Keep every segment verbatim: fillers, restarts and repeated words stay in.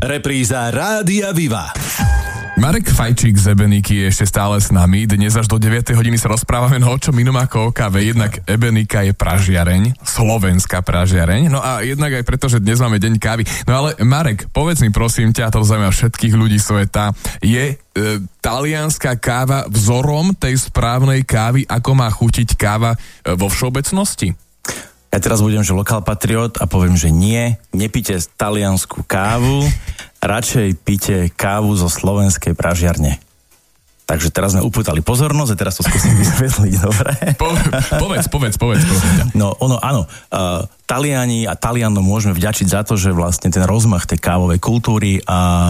Repríza Rádia Viva. Marek Fajčík z Ebeniky je ešte stále s nami. Dnes až do deviatej hodiny sa rozprávame no o čom inom ako o káve. Jednak Ebenika je pražiareň, slovenská pražiareň, no a jednak aj preto, že dnes máme deň kávy. No ale Marek, povedz mi prosím ťa, to zaujíma všetkých ľudí sveta, je e, talianská káva vzorom tej správnej kávy, ako má chutiť káva e, vo všeobecnosti? Ja teraz budem, že lokál patriot a poviem, že nie, nepite taliansku kávu, radšej pite kávu zo slovenskej pražiarne. Takže teraz sme upútali pozornosť a teraz to skúsim vysvetliť, dobre? Po, povedz, povedz, povedz. No, ono, áno, uh, Taliani a Talianom môžeme vďačiť za to, že vlastne ten rozmach tej kávovej kultúry uh,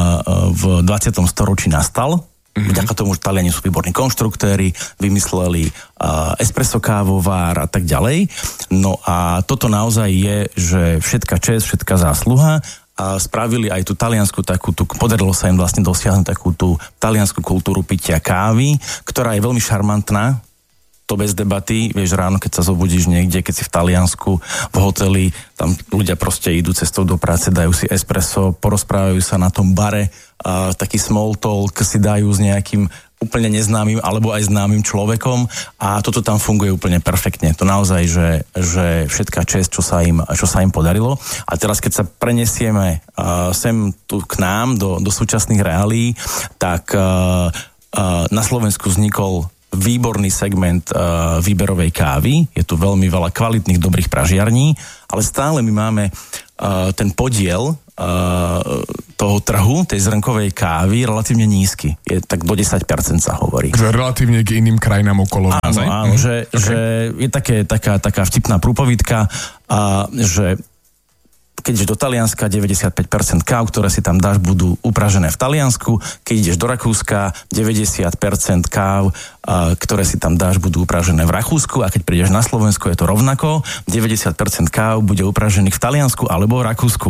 v dvadsiatom storočí nastal. Mm-hmm. Vďaka tomu, že Taliani sú výborní konštruktéri, vymysleli uh, espresso kávovár a tak ďalej. No a toto naozaj je, že všetka česť, všetka zásluha a spravili aj tú taliansku takú, tú, podarilo sa im vlastne dosiahnuť takú tú taliansku kultúru pitia kávy, ktorá je veľmi šarmantná. To bez debaty, vieš, ráno, keď sa zobudíš niekde, keď si v Taliansku, v hoteli, tam ľudia proste idú cestou do práce, dajú si espresso, porozprávajú sa na tom bare, a taký small talk si dajú s nejakým úplne neznámym alebo aj známym človekom a toto tam funguje úplne perfektne. To naozaj, že, že všetká česť, čo sa im, čo sa im podarilo. A teraz, keď sa prenesieme uh, sem tu k nám do, do súčasných reálií, tak uh, uh, na Slovensku vznikol výborný segment uh, výberovej kávy. Je tu veľmi veľa kvalitných, dobrých pražiarní, ale stále my máme uh, ten podiel uh, toho trhu, tej zrnkovej kávy relatívne nízky. Je tak do desať percent sa hovorí. Že relatívne k iným krajinám okolo nás. Áno, áno, mm, že, okay. že je také, taká, taká vtipná prúpovidka, uh, že keď ideš do Talianska, deväťdesiatpäť percent káv, ktoré si tam dáš, budú upražené v Taliansku. Keď ideš do Rakúska, deväťdesiat percent káv, ktoré si tam dáš, budú upražené v Rakúsku. A keď prídeš na Slovensku, je to rovnako. deväťdesiat percent káv bude upražených v Taliansku alebo v Rakúsku.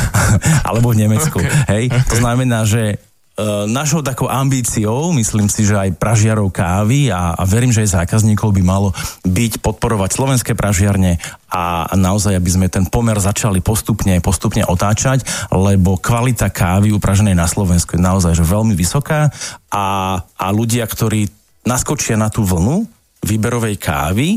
alebo v Nemecku. Okay. Hej? Okay. To znamená, že Uh, našou takou ambíciou, myslím si, že aj pražiarov kávy a, a verím, že aj zákazníkov by malo byť podporovať slovenské pražiarne a, a naozaj, aby sme ten pomer začali postupne, postupne otáčať, lebo kvalita kávy upraženej na Slovensku je naozaj že veľmi vysoká a, a ľudia, ktorí naskočia na tú vlnu výberovej kávy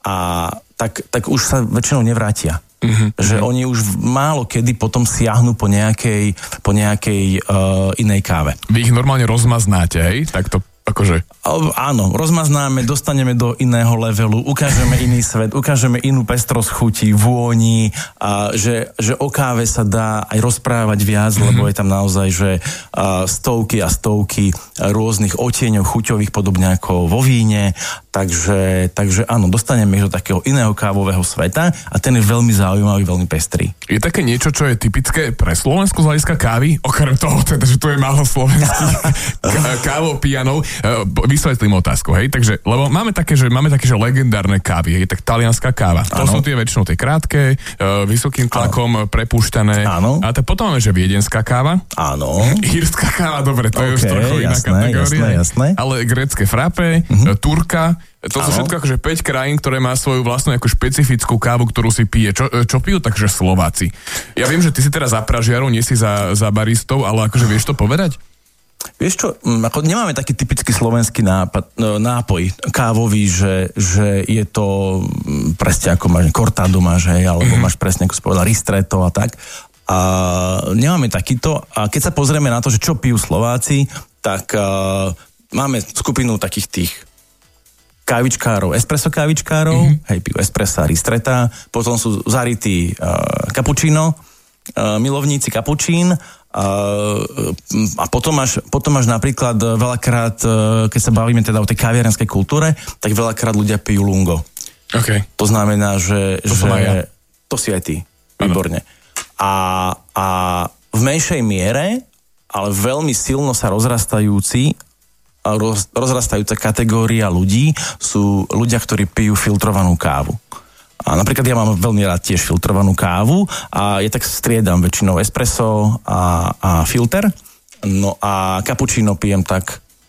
a tak, tak už sa väčšinou nevrátia. Mm-hmm. Že oni už málo kedy potom siahnu po nejakej, po nejakej uh, inej káve. Vy ich normálne rozmaznáte, hej? Tak to akože... Áno, rozmaznáme, dostaneme do iného levelu, ukážeme iný svet, ukážeme inú pestrosť chutí, vôni, a že, že o káve sa dá aj rozprávať viac, mm-hmm. lebo je tam naozaj, že a, stovky a stovky rôznych odtieňov chuťových, podobne ako vo víne, takže, takže áno, dostaneme ich do takého iného kávového sveta a ten je veľmi zaujímavý, veľmi pestrý. Je také niečo, čo je typické pre Slovensku z hľadiska kávy, okrem toho, teda, že tu je málo slovenských kávopijanov. Vysvetlím otázku, hej, takže, lebo máme také, že máme také, že legendárne kávy, hej, tak talianská káva. To ano. Sú tie väčšinou tie krátke, uh, vysokým tlakom ano. Prepúšťané. Áno. A tak potom máme, že viedenská káva. Áno. Írska káva, dobre, to okay, je už trochu iná jasné, kategória. Jasné, jasné. Ale grécke frappé, uh-huh. turka, to sú všetko akože päť krajín, ktoré má svoju vlastnú ako špecifickú kávu, ktorú si pije. Čo, čo pijú? Takže Slováci. Ja viem, že ty si teraz za pražiarou, nie si za, za baristou, ale akože vieš to povedať? Vieš čo, ako nemáme taký typický slovenský nápad, nápoj kávový, že, že je to presne ako máš cortado máš, hej, alebo mm-hmm. máš presne ako si povedal ristretto a tak. A nemáme takýto. A keď sa pozrieme na to, že čo pijú Slováci, tak uh, máme skupinu takých tých kávičkárov, espresso kávičkárov, mm-hmm. hej, pijú espressa, ristretta, potom sú zarytí uh, cappuccino, uh, milovníci cappuccín, Uh, a potom máš, potom máš napríklad veľakrát, uh, keď sa bavíme teda o tej kaviarenskej kultúre, tak veľakrát ľudia pijú lungo. Okay. To znamená, že... To, že ja. to si aj ty. Výborne. A, a v menšej miere, ale veľmi silno sa rozrastajúci roz, rozrastajúca kategória ľudí sú ľudia, ktorí pijú filtrovanú kávu. A napríklad ja mám veľmi rád tiež filtrovanú kávu a ja tak striedam väčšinou espresso a, a filter. No a cappuccino pijem tak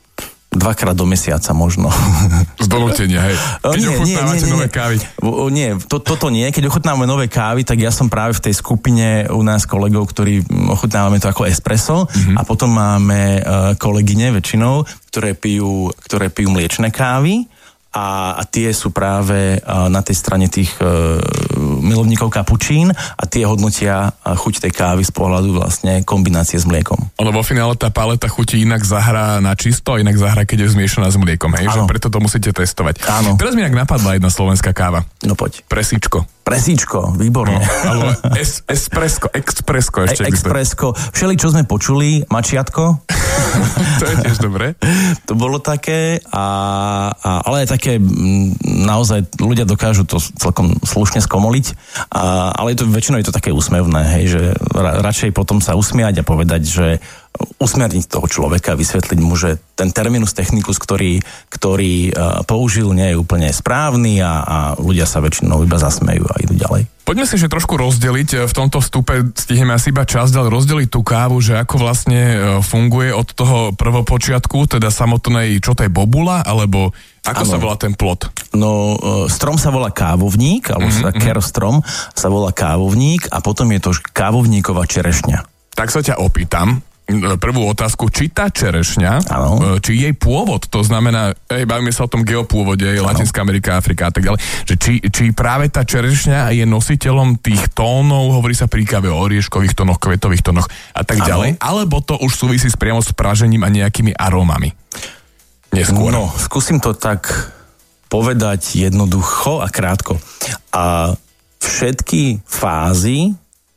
Dvakrát do mesiaca možno. Z donútenia, hej. Keď nie, ochutnávate nie, nie, nové kávy. Nie, to, toto nie. Keď ochutnávame nové kávy, tak ja som práve v tej skupine u nás kolegov, ktorí ochutnávame to ako espresso mm-hmm. a potom máme kolegyne väčšinou, ktoré pijú, ktoré pijú mliečne kávy. A, a tie sú práve uh, na tej strane tých uh, milovníkov kapučín a tie hodnotia uh, chuť tej kávy z pohľadu vlastne kombinácie s mliekom. Ono vo finále tá paleta chuti inak zahrá na čisto, inak zahrá, keď je zmiešaná s mliekom, hej? Že preto to musíte testovať. Áno. Teraz mi inak napadla jedna slovenská káva. No poď. Presíčko. Presíčko, výborne. No, alebo es, espresko, expresko ešte. E, expresko. Všeli, čo sme počuli, mačiatko. To je tiež dobré. To bolo také, a, a, ale aj také naozaj ľudia dokážu to celkom slušne skomoliť, a, ale je to, väčšinou je to také úsmevné, hej, že ra, radšej potom sa usmiať a povedať, že usmerniť toho človeka, vysvetliť mu, že ten terminus technicus, ktorý, ktorý uh, použil, nie je úplne správny a, a ľudia sa väčšinou iba zasmejú a idú ďalej. Poďme si ešte trošku rozdeliť, v tomto vstupe stihneme asi iba čas, ale rozdeliť tú kávu, že ako vlastne funguje od toho prvopočiatku, teda samotnej, čo to je bobula, alebo ako ano. Sa volá ten plod? No, strom sa volá kávovník, alebo mm-hmm. sa kerstrom sa volá kávovník a potom je to kávovníková čerešňa. Tak sa ťa opýtam, prvú otázku, či tá čerešňa, ano. či jej pôvod, to znamená, hej, bavíme sa o tom geopôvode, Latinská Amerika, Afrika a tak ďalej, že či, či práve tá čerešňa je nositeľom tých tónov, hovorí sa pri káve o orieškových tónoch, kvetových tónoch a tak ano. Ďalej, alebo to už súvisí s priamo s pražením a nejakými arómami? Neskôr. No, skúsim to tak povedať jednoducho a krátko. A všetky fázy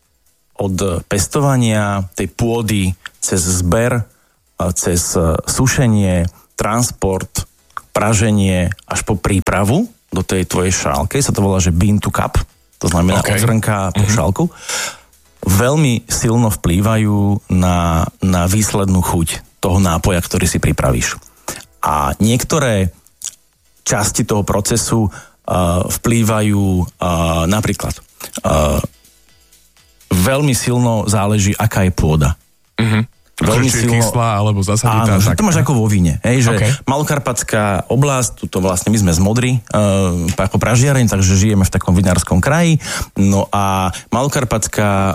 od pestovania tej pôdy cez zber, cez sušenie, transport, praženie až po prípravu do tej tvojej šálky, sa to volá, že bean to cup, to znamená okay. od zrnka po mm-hmm. šálku, veľmi silno vplývajú na, na výslednú chuť toho nápoja, ktorý si pripravíš. A niektoré časti toho procesu uh, vplývajú uh, napríklad uh, veľmi silno záleží, aká je pôda. Mhm. Veľmi či silno... kyslá, alebo zasaditá. Áno, že to máš ako vo víne. Hej, že okay. Malokarpatská oblasť, tuto vlastne my sme z Modry, uh, ako pražiareň, takže žijeme v takom vinárskom kraji. No a Malokarpatská uh,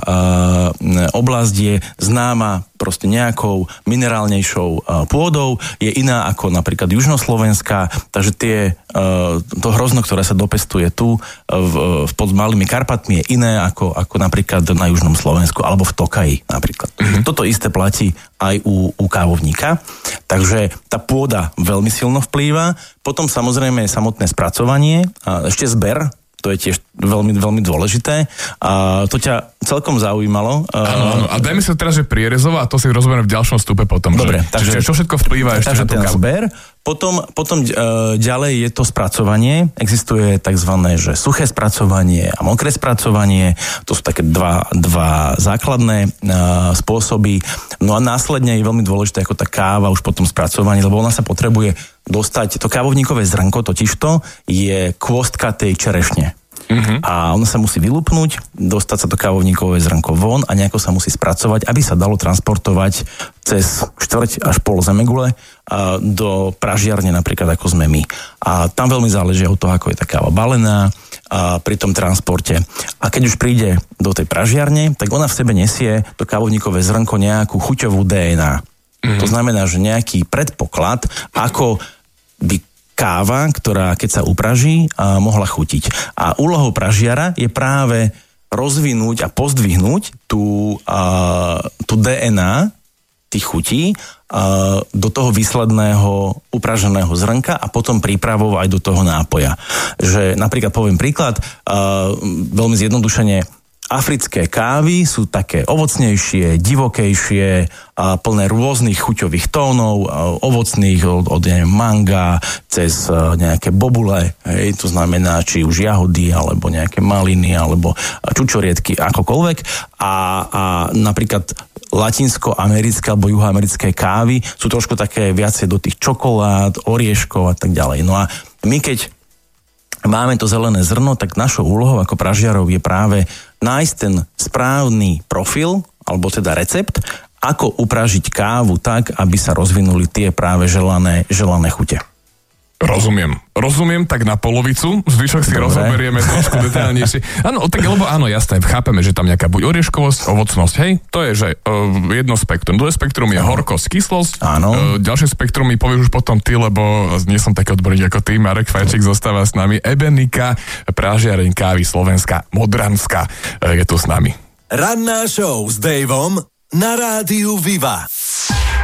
oblasť je známa proste nejakou minerálnejšou uh, pôdou, je iná ako napríklad južnoslovenská, takže tie, uh, to hrozno, ktoré sa dopestuje tu uh, v, pod Malými Karpatmi je iné ako, ako napríklad na južnom Slovensku, alebo v Tokaji napríklad. Mm-hmm. Toto isté platí aj u, u kávovníka. Takže tá pôda veľmi silno vplýva. Potom samozrejme je samotné spracovanie, a ešte zber, to je tiež veľmi, veľmi dôležité. A to ťa celkom zaujímalo. Áno, áno. A dajme sa teraz, že prierezovo a to si rozoberieme v ďalšom stupe potom. Dobre, že, takže čo všetko vplýva ešte na tú kávu? Zber. Potom, potom uh, ďalej je to spracovanie. Existuje takzvané, že suché spracovanie a mokré spracovanie. To sú také dva, dva základné uh, spôsoby. No a následne je veľmi dôležité ako tá káva už potom spracovanie, lebo ona sa potrebuje dostať, to kávovníkové zrnko totižto je kôstka tej čerešne. Uh-huh. A ono sa musí vylúpnuť, dostať sa to kávovníkové zrnko von a nejako sa musí spracovať, aby sa dalo transportovať cez štvrť až pol zemegule do pražiarne napríklad ako sme my. A tam veľmi záleží od toho, ako je tá káva balená a pri tom transporte. A keď už príde do tej pražiarne, tak ona v sebe nesie to kávovníkové zrnko nejakú chuťovú dé en á. Uh-huh. To znamená, že nejaký predpoklad, ako by káva, ktorá keď sa upraží, a mohla chutiť. A úlohou pražiara je práve rozvinúť a pozdvihnúť tú, a, tú dé en á tých chutí a, do toho výsledného upraženého zrnka a potom prípravou aj do toho nápoja. Že napríklad poviem príklad, a, veľmi zjednodušene, africké kávy sú také ovocnejšie, divokejšie, a plné rôznych chuťových tónov, ovocných od, od neviem, manga cez nejaké bobule, hej, to znamená či už jahody, alebo nejaké maliny, alebo čučoriedky, akokoľvek. A, a napríklad latinsko-americké alebo juhoamerické kávy sú trošku také viacej do tých čokolád, orieškov a tak ďalej. No a my keď máme to zelené zrno, tak našou úlohou ako pražiarov je práve nájsť ten správny profil, alebo teda recept, ako upražiť kávu tak, aby sa rozvinuli tie práve želané, želané chute. Rozumiem. Rozumiem tak na polovicu, zvyšok si Dobre. rozoberieme trošku detailnejšie. Áno, tak lebo áno, jasné, chápeme, že tam nejaká buď orieškovosť, ovocnosť, hej, to je, že uh, jedno spektrum. Druhé spektrum je horkosť, kyslosť. Áno. Uh, ďalšie spektrum mi povieš už potom ty, lebo nie som taký odborník ako ty, Marek Fajčík zostáva s nami. Ebenika, pražiareň kávy Slovenska, Modranská, uh, je tu s nami. Ranná show s Davom na rádiu Viva.